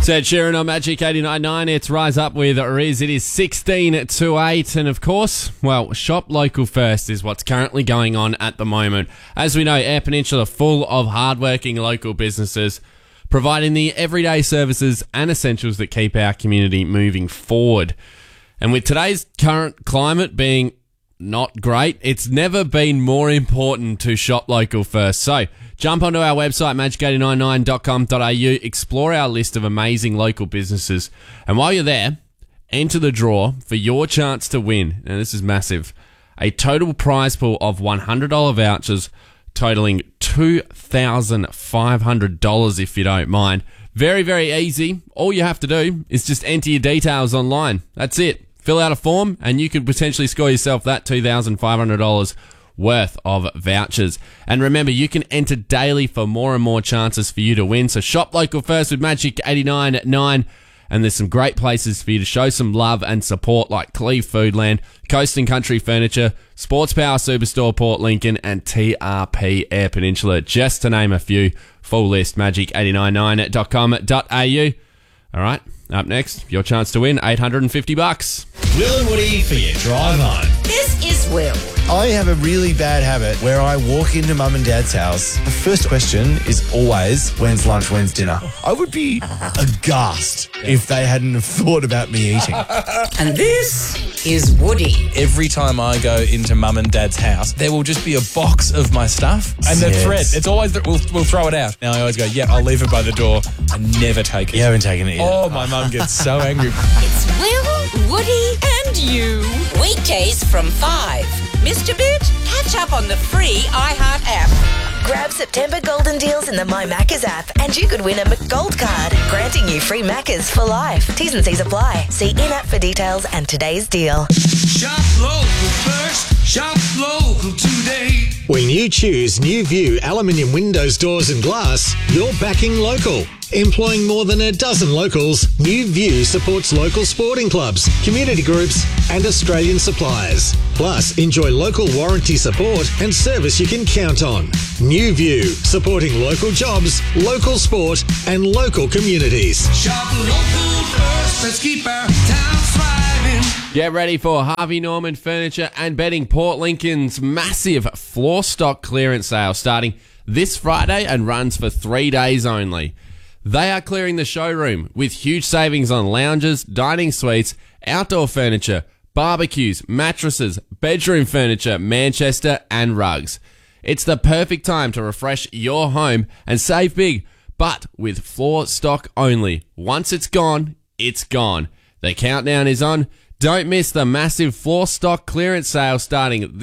Ed Sheeran on Magic 89.9. It's Rise Up with Riz. It is 16 to 8. And of course, well, shop local first is what's currently going on at the moment. As we know, Eyre Peninsula full of hardworking local businesses providing the everyday services and essentials that keep our community moving forward. And with today's current climate being not great, it's never been more important to shop local first. So jump onto our website, magic899.com.au, explore our list of amazing local businesses, and while you're there, enter the draw for your chance to win. Now, this is massive. A total prize pool of $100 vouchers totaling $2,500 if you don't mind. Very, very easy. All you have to do is just enter your details online. That's it. Fill out a form and you could potentially score yourself that $2,500 worth of vouchers. And remember, you can enter daily for more and more chances for you to win. So shop local first with Magic 89.9. And there's some great places for you to show some love and support, like Cleve Foodland, Coast and Country Furniture, Sports Power Superstore Port Lincoln, and TRP Eyre Peninsula, just to name a few. Full list, magic899.com.au. All right, up next, your chance to win $850. Will and Woody for your drive home. This is Will. I have a really bad habit where I walk into mum and dad's house. The first question is always, when's lunch, when's dinner? I would be aghast if they hadn't have thought about me eating. And this is Woody. Every time I go into mum and dad's house, there will just be a box of my stuff and the thread. It's always, we'll throw it out. Now I always go, yeah, I'll leave it by the door. I never take it. You haven't taken it yet. Oh, my mum gets so angry. It's Will, Woody, and you. Weekdays from 5. Mr. Bit, catch up on the free iHeart app. Grab September golden deals in the My Maccas app and you could win a McGold card, granting you free Maccas for life. T's and C's apply. See in-app for details and today's deal. Shop local first, shop local today. When you choose New View aluminium windows, doors and glass, you're backing local. Employing more than a dozen locals, New View supports local sporting clubs, community groups and Australian suppliers. Plus, enjoy local warranty support and service you can count on. New View, supporting local jobs, local sport and local communities. Shop local first, let's keep our town thriving. Get ready for Harvey Norman Furniture and Bedding Port Lincoln's massive floor stock clearance sale starting this Friday and runs for 3 days only. They are clearing the showroom with huge savings on lounges, dining suites, outdoor furniture, barbecues, mattresses, bedroom furniture, Manchester and rugs. It's the perfect time to refresh your home and save big, but with floor stock only. Once it's gone, it's gone. The countdown is on. Don't miss the massive floor stock clearance sale starting